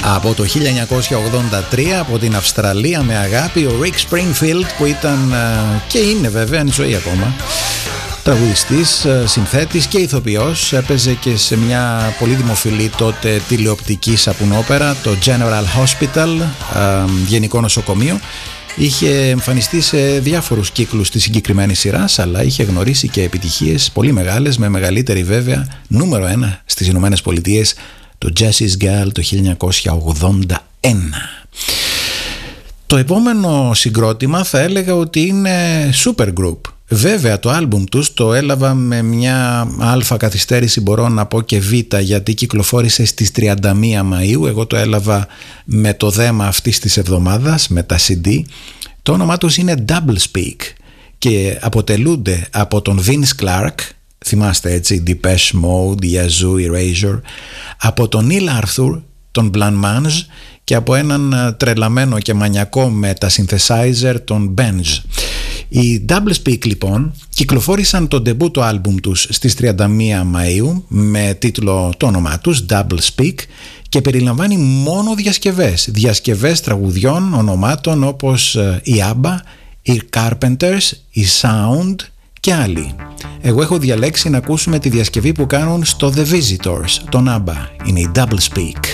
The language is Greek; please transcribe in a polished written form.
Από το 1983, από την Αυστραλία με αγάπη, ο Rick Springfield, που ήταν και είναι βέβαια, είναι ζωή ακόμα, τραγουδιστής, συνθέτης και ηθοποιός. Έπαιζε και σε μια πολύ δημοφιλή τότε τηλεοπτική σαπουνόπερα, το General Hospital, Γενικό Νοσοκομείο. Είχε εμφανιστεί σε διάφορους κύκλους της συγκεκριμένης σειράς, αλλά είχε γνωρίσει και επιτυχίες πολύ μεγάλες, με μεγαλύτερη βέβαια νούμερο 1 στις Ηνωμένες Πολιτείες, το Jessie's Girl το 1981. Το επόμενο συγκρότημα θα έλεγα ότι είναι supergroup. Βέβαια το άλμπουμ τους το έλαβα με μια αλφα καθυστέρηση, μπορώ να πω και β, γιατί κυκλοφόρησε στις 31 Μαΐου. Εγώ το έλαβα με το δέμα αυτής της εβδομάδας, με τα CD. Το όνομά τους είναι Doublespeak και αποτελούνται από τον Vince Clarke, θυμάστε έτσι, Depeche Mode, Yazoo, Erasure, από τον Neil Arthur, τον Blancmange, και από έναν τρελαμένο και μανιακό με τα synthesizer, τον Benj. Οι Doublespeak λοιπόν κυκλοφόρησαν το ντεμπούτο άλμπουμ τους στις 31 Μαΐου με τίτλο το όνομά τους, Doublespeak, και περιλαμβάνει μόνο διασκευές τραγουδιών ονομάτων όπως η ABBA, οι Carpenters, η Sound και άλλοι. Εγώ έχω διαλέξει να ακούσουμε τη διασκευή που κάνουν στο The Visitors, τον ABBA. Είναι η Doublespeak.